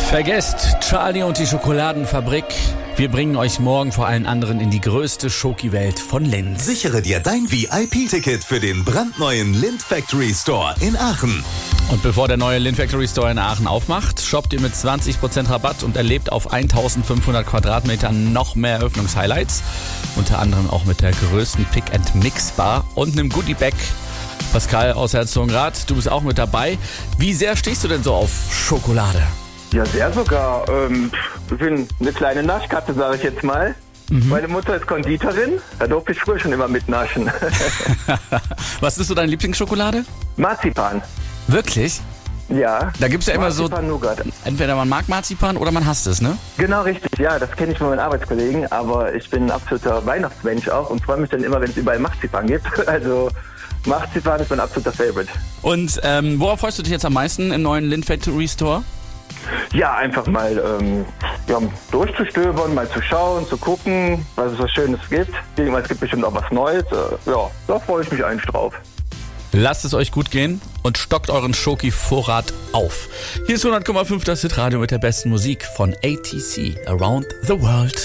Vergesst Charlie und die Schokoladenfabrik. Wir bringen euch morgen vor allen anderen in die größte Schoki-Welt von Lindt. Sichere dir dein VIP-Ticket für den brandneuen Lindt Factory Store in Aachen. Und bevor der neue Lindt Factory Store in Aachen aufmacht, shoppt ihr mit 20% Rabatt und erlebt auf 1500 Quadratmetern noch mehr Eröffnungshighlights. Unter anderem auch mit der größten Pick-and-Mix-Bar und einem Goodie-Bag. Pascal aus Herzogenrath, du bist auch mit dabei. Wie sehr stehst du denn so auf Schokolade? Ja, sehr sogar. Ich bin eine kleine Naschkatze, sage ich jetzt mal. Meine Mutter ist Konditorin, da durfte ich früher schon immer mitnaschen. Was ist so deine Lieblingsschokolade? Marzipan. Wirklich? Ja. Da gibt's ja immer so, Nougat. entweder man mag Marzipan oder man hasst es, ne? Genau, richtig. Ja, das kenne ich von meinen Arbeitskollegen, aber ich bin ein absoluter Weihnachtsmensch auch und freue mich dann immer, wenn es überall Marzipan gibt. Also Marzipan ist mein absoluter Favorite. Und worauf freust du dich jetzt am meisten im neuen Lindt Factory Store? Ja, einfach mal durchzustöbern, mal zu schauen, zu gucken, was es so Schönes gibt. Es gibt bestimmt auch was Neues. Ja, da freue ich mich eigentlich drauf. Lasst es euch gut gehen und stockt euren Schoki-Vorrat auf. Hier ist 100,5 das Hitradio mit der besten Musik von ATC Around the World.